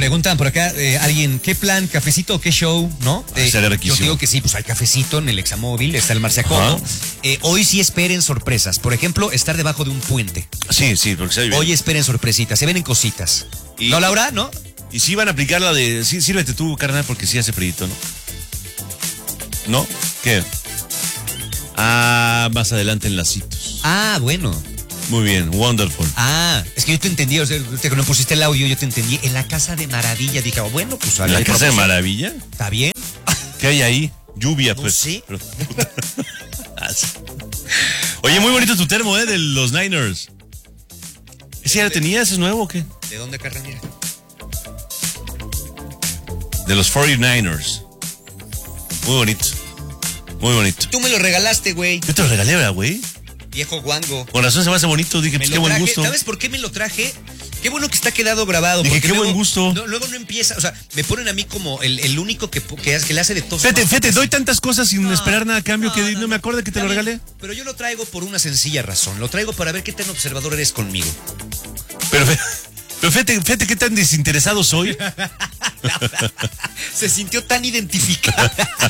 Preguntan por acá, alguien, ¿qué plan, cafecito o qué show? ¿No? Yo digo que sí, pues hay cafecito en el Examóvil, está el Marciacomo. Hoy sí esperen sorpresas. Por ejemplo, estar debajo de un puente. Sí, porque se ve bien. Hoy esperen sorpresitas, se vienen cositas. ¿No, Laura? ¿No? Y sí van a aplicar la de, sí, sírvete tú, carnal, porque sí hace frío, ¿no? ¿No? ¿Qué? Más adelante en Lacitos. Bueno. Muy bien, wonderful. Es que yo te entendí, o sea, que no pusiste el audio, yo te entendí. En la Casa de Maravilla, dije, bueno, pues... ¿En la Casa de Maravilla? ¿Está bien? ¿Qué hay ahí? Lluvia, pues. Sí. Oye, muy bonito tu termo, de los Niners. ¿Ese ya lo tenías? ¿Es nuevo o qué? ¿De dónde, carnal? Mira. De los 49ers. Muy bonito. Muy bonito. Tú me lo regalaste, güey. Yo te lo regalé, ¿verdad, güey? Viejo guango. Con razón se me hace bonito. Dije, pues qué buen gusto. ¿Sabes por qué me lo traje? Qué bueno que está quedado grabado. Dije, qué buen gusto. Luego no empieza, o sea, me ponen a mí como el único que le hace de tos. Fíjate, doy tantas cosas sin esperar nada a cambio que no me acuerdo que te lo regalé. Pero yo lo traigo por una sencilla razón. Lo traigo para ver qué tan observador eres conmigo. Pero fíjate qué tan desinteresado soy. Se sintió tan identificada.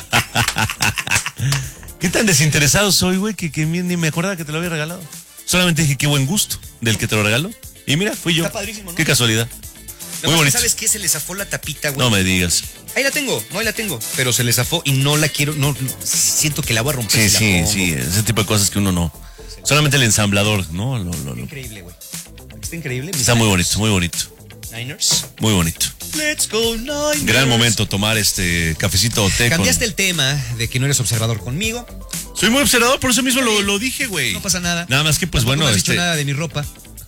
¿Qué tan desinteresado soy, güey? Que ni me acordaba que te lo había regalado. Solamente dije qué buen gusto del que te lo regaló. Y mira, fui yo. Está padrísimo, ¿no? Qué casualidad. Muy bonito. ¿Sabes qué? Se le zafó la tapita, güey. No me digas. Ahí la tengo. Pero se le zafó y no la quiero. No, siento que la voy a romper. Sí. Ese tipo de cosas que uno no. Solamente el ensamblador, ¿no? Está increíble, güey. Está increíble. Está muy bonito, muy bonito. Niners. Muy bonito. Let's go Niners. Gran momento tomar cafecito o té. Cambiaste el tema de que no eres observador conmigo. Soy muy observador, por eso mismo lo dije, güey. No pasa nada. Nada más que, pues bueno. No has dicho nada de mi ropa.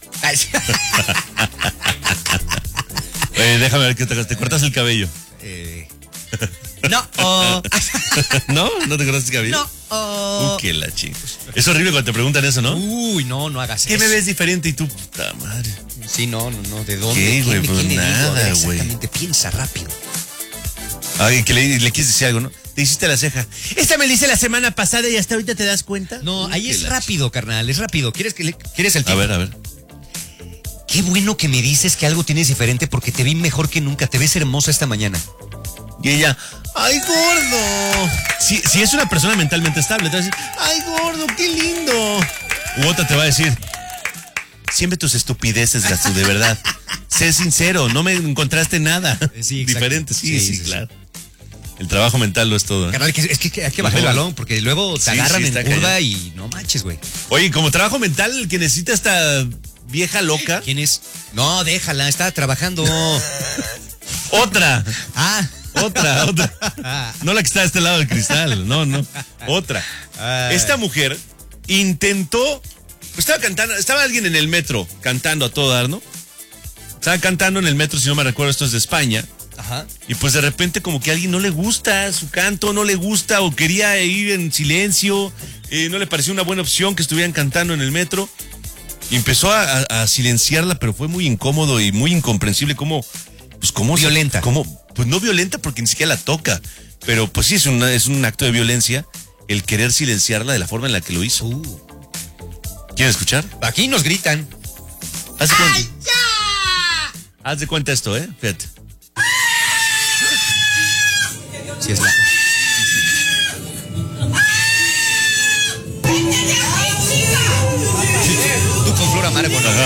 Déjame ver que te cortas el cabello. No. ¿No? ¿No te cortas el cabello? No. Qué la chingada. Es horrible cuando te preguntan eso, ¿no? No hagas eso. ¿Qué me ves diferente? Y tú, puta madre. Sí, no. ¿De dónde? ¿Qué, güey? Pues nada, güey. Exactamente, piensa rápido. Que le quieres decir algo, ¿no? Te hiciste la ceja. Esta me la hice la semana pasada y hasta ahorita te das cuenta. No, ahí es rápido, carnal, es rápido. ¿Quieres el tiempo? A ver. Qué bueno que me dices que algo tienes diferente porque te vi mejor que nunca. Te ves hermosa esta mañana. Y ella, ¡ay, gordo! Si es una persona mentalmente estable, te va a decir, ¡ay, gordo, qué lindo! U otra te va a decir, siempre tus estupideces, Gastú, de verdad. Sé sincero, no me encontraste nada diferente. Sí, claro. El trabajo mental lo es todo. Carnal, es que hay que bajar el balón porque luego te agarran en curva y no manches, güey. Oye, como trabajo mental, el que necesita esta vieja loca. ¿Quién es? No, déjala, está trabajando. Otra. Otra. No la que está de este lado del cristal, no. Otra. Esta mujer intentó. Estaba cantando, estaba alguien en el metro cantando a todo dar, ¿no? Estaba cantando en el metro, si no me recuerdo, esto es de España. Ajá. Y pues de repente como que a alguien no le gusta su canto, no le gusta o quería ir en silencio, no le pareció una buena opción que estuvieran cantando en el metro. Y empezó a silenciarla, pero fue muy incómodo y muy incomprensible cómo violenta. Pues no violenta porque ni siquiera la toca, pero pues sí es un acto de violencia el querer silenciarla de la forma en la que lo hizo. ¿Quieres escuchar? Aquí nos gritan. Haz de cuenta. Haz de cuenta esto, fíjate. Sí, es la... Tú con flor amargo, ¿no?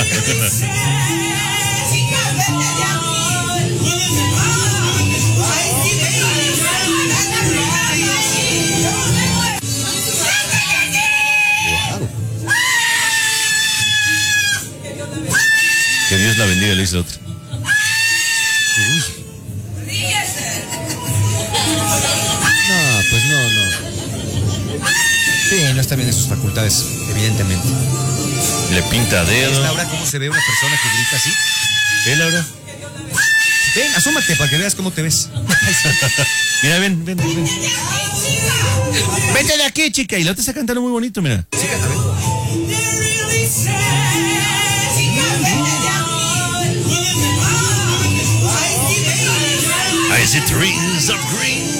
Que Dios la bendiga, le dice el otro. Uy. No, pues no. Sí, no está bien en sus facultades, evidentemente. Le pinta dedo. ¿Es Laura cómo se ve una persona que grita así? Laura? Ven, asómate para que veas cómo te ves. Mira, ven. Vete de aquí, chica. Y la otra está cantando muy bonito, mira. Sí, a ver. I see trees of green.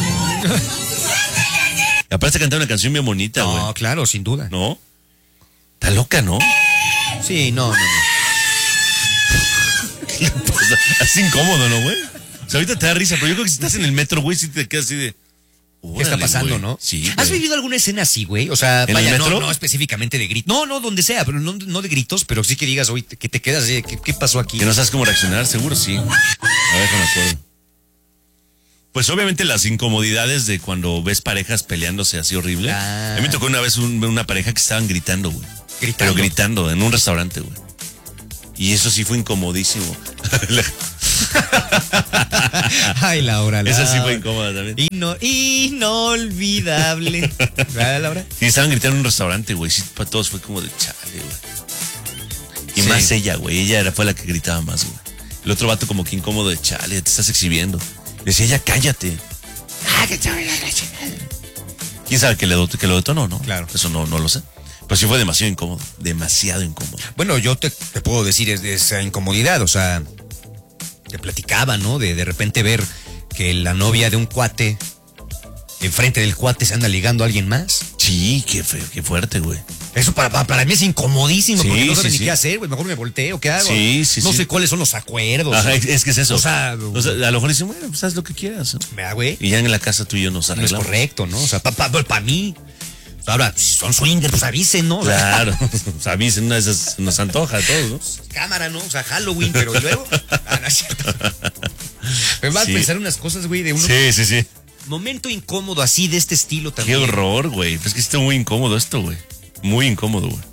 Y aparte cantar una canción bien bonita, güey. No, claro, sin duda. ¿No? Está loca, ¿no? Sí, no. Es incómodo, ¿no, güey? O sea, ahorita te da risa, pero yo creo que si estás en el metro, güey, sí te quedas así de... ¿Qué está pasando, güey? no? Sí, ¿Has vivido alguna escena así, güey? O sea, ¿en el metro? No específicamente de gritos. No, donde sea, pero no de gritos, pero sí que digas, oye, que te quedas así, ¿qué pasó aquí? Que no sabes cómo reaccionar, seguro sí. A ver, me acuerdo. Pues obviamente las incomodidades de cuando ves parejas peleándose así horrible. A mí me tocó una vez una pareja que estaban gritando, güey. Pero gritando en un restaurante, güey. Y eso sí fue incomodísimo. Ay, Laura. Esa sí fue incómoda también. Inolvidable. ¿Verdad, Laura? Sí, estaban gritando en un restaurante, güey. Sí, para todos fue como de chale, güey. Y sí. Más ella, güey. Ella fue la que gritaba más, güey. El otro vato como que incómodo de chale, te estás exhibiendo. Decía ella, cállate. ¿Quién sabe que lo detonó, no? Claro. Eso no lo sé. Pero sí fue demasiado incómodo. Demasiado incómodo. Bueno, yo te puedo decir es de esa incomodidad, o sea, te platicaba, ¿no? De repente ver que la novia de un cuate, enfrente del cuate se anda ligando a alguien más. Sí, qué feo, qué fuerte, güey. Eso para mí es incomodísimo, sí, porque no sé ni qué hacer, güey. Mejor me volteo, ¿qué hago? Sí. No sé cuáles son los acuerdos. Ajá, es que es eso. O sea, a lo mejor dicen, bueno, pues haz lo que quieras, ¿no? Güey. Y ya en la casa tú y yo nos arreglamos. No es correcto, ¿no? O sea, para mí. Ahora, si son swingers, pues avisen, ¿no? Claro, pues avisen, una de esas nos antoja a todos, ¿no? Cámara, ¿no? O sea, Halloween, pero ¿y luego? No es cierto. Me vas a pensar unas cosas, güey, de uno. Sí. Momento incómodo así, de este estilo también. Qué horror, güey. Es que está muy incómodo esto, güey. Muy incómodo, güey.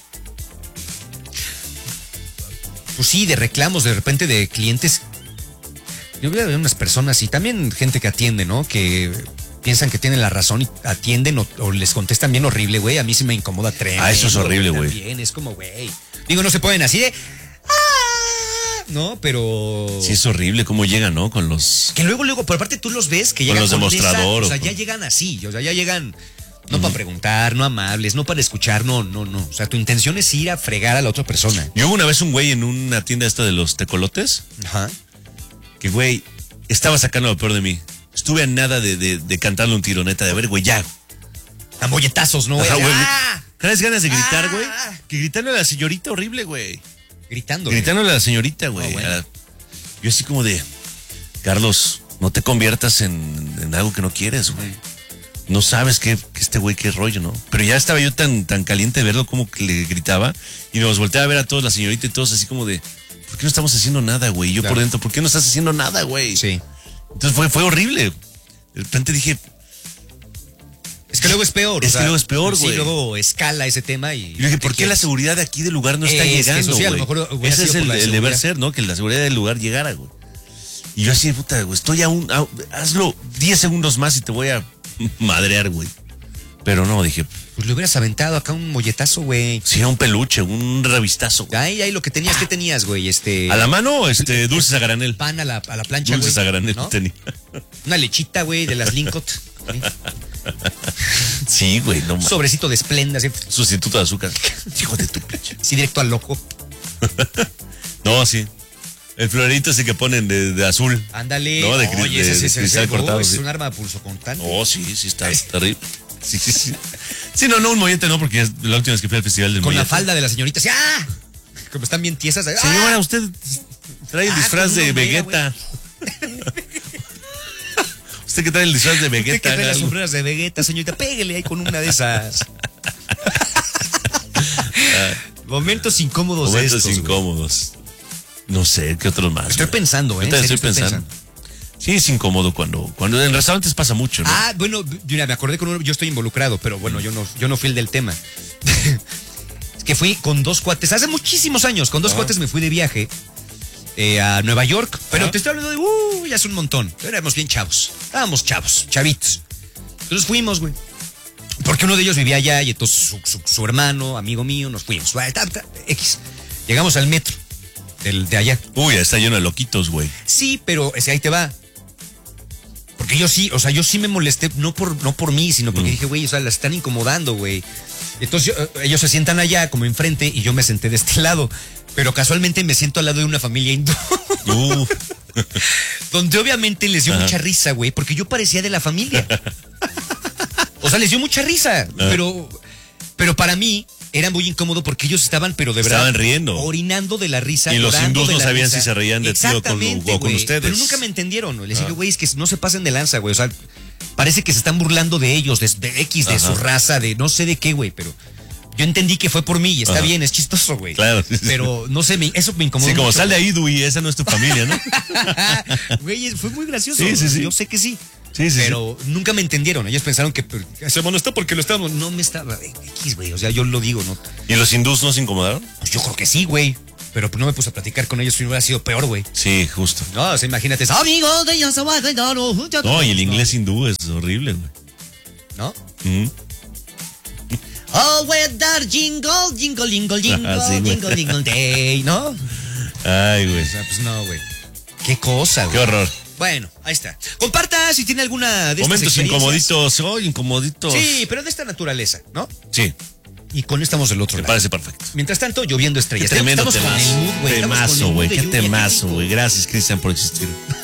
Pues sí, de reclamos de repente de clientes. Yo veo a unas personas y también gente que atiende, ¿no? Que piensan que tienen la razón y atienden o les contestan bien horrible, güey. A mí sí me incomoda tremendo. Eso es horrible, güey. También es como, güey. Digo, no se pueden así de... No, pero... Sí, es horrible cómo llegan, ¿no? Con los... Que luego, por aparte tú los ves que llegan con los demostradores. O sea, ya llegan así, o sea, ya llegan... No para preguntar, no amables, no para escuchar, no. O sea, tu intención es ir a fregar a la otra persona. Yo hubo una vez un güey en una tienda esta de los tecolotes. Ajá. Que, güey, estaba sacando lo peor de mí. Estuve a nada de cantarle un tironeta, de ver, güey, ya. A molletazos, ¿no, güey? ¿Traes ganas de gritar, güey? Que gritarle a la señorita horrible, güey. Gritándole a la señorita, güey. Bueno. Yo así como de, Carlos, no te conviertas en algo que no quieres, güey. No sabes que este güey qué rollo, ¿no? Pero ya estaba yo tan caliente de verlo como que le gritaba y nos volteaba a ver a todos, la señorita y todos así como de, ¿por qué no estamos haciendo nada, güey? Yo por dentro, ¿por qué no estás haciendo nada, güey? Sí. Entonces fue horrible. De repente dije... Es que luego es peor. Luego es peor, güey. Sí, luego escala ese tema y... Yo dije, ¿por qué la seguridad de aquí del lugar no está llegando, güey? A lo mejor ese es el deber ser, ¿no? Que la seguridad del lugar llegara, güey. Y yo así, puta, güey, estoy hazlo 10 segundos más y te voy a madrear, güey. Pero no, dije... Pues le hubieras aventado acá un molletazo, güey. Sí, un peluche, un revistazo. Ahí lo que tenías, ¿qué tenías, güey? ¿A la mano o dulces a granel? Pan a la plancha, güey. Dulces a granel, ¿no? Tenía. Una lechita, güey, de las Lincot. Sí, güey, no mames. Sobrecito de Esplenda. ¿Sí? Sustituto de azúcar. Hijo de tu pinche. Sí, directo al loco. No, sí. El florerito ese que ponen de azul. Ándale. No, oye, ese cristal cortado. Es un arma punzocortante. Oh, sí, está terrible. Sí. Sí, no, un mollete no, porque es la última vez que fui al festival del Con mollete. la falda de la señorita, así, como están bien tiesas. Señora, usted trae el disfraz de Vegeta. Usted que trae el disfraz de Vegeta. Usted que trae las sombreras de Vegeta, señorita, pégale ahí con una de esas. Momentos incómodos. Momentos incómodos. No sé, ¿qué otros más? Estoy pensando, Estoy pensando. Sí, es incómodo cuando en restaurantes pasa mucho, ¿no? Bueno, mira, me acordé con uno, yo estoy involucrado, pero bueno, yo no fui el del tema. Es que fui con dos cuates, hace muchísimos años, con dos cuates me fui de viaje a Nueva York, pero te estoy hablando de, ya es un montón, éramos bien chavos, estábamos chavitos. Entonces fuimos, güey, porque uno de ellos vivía allá y entonces su hermano, amigo mío, nos fuimos, X. Llegamos al metro de allá. Uy, está lleno de loquitos, güey. Sí, pero ahí te va. Porque yo sí me molesté, no por mí, sino porque dije, güey, o sea, la están incomodando, güey. Entonces ellos se sientan allá, como enfrente, y yo me senté de este lado. Pero casualmente me siento al lado de una familia hindú. Donde obviamente les dio mucha risa, güey, porque yo parecía de la familia. O sea, les dio mucha risa. Pero para mí, era muy incómodo porque ellos estaban, pero de verdad. Estaban riendo. Orinando de la risa. Y los llorando hindús de no la sabían risa. si se reían de ti o con güey, ustedes. Pero nunca me entendieron. Les digo, güey, es que no se pasen de lanza, güey. O sea, parece que se están burlando de ellos, de X, de su raza, de no sé de qué, güey, pero. Yo entendí que fue por mí y está bien, es chistoso, güey. Claro. Pero no sé, eso me incomodó. Sí, como mucho, sal de ahí, Dewey, esa no es tu familia, ¿no? Güey, fue muy gracioso. Sí. Yo sé que sí. Sí. Pero nunca me entendieron. Ellos pensaron que se molestó porque lo estábamos. No me estaba. X, güey. O sea, yo lo digo, ¿no? ¿Y los hindús no se incomodaron? Pues yo creo que sí, güey. Pero no me puse a platicar con ellos, si no hubiera sido peor, güey. Sí, justo. No, o sea, imagínate. Amigos de ellos, No, y el inglés hindú es horrible, güey. ¿No? Mm. Oh, weather, jingle, jingle, jingle, jingle, Sí, güey. jingle, jingle day, ¿no? Ay, güey. O sea, pues no, güey. Qué cosa, güey. Qué horror. Bueno, ahí está. Comparta si tiene alguna de estas Momentos experiencias. incomoditos. Incomoditos. Sí, pero de esta naturaleza, ¿no? Sí, Y con estamos del otro me lado. parece perfecto. Mientras tanto, lloviendo Qué estrellas. tremendo Estamos con el temazo. mood, güey. Estamos con el Temazo, mood güey. de Qué lluvia temazo, típico. güey. Gracias, Cristian, por existir.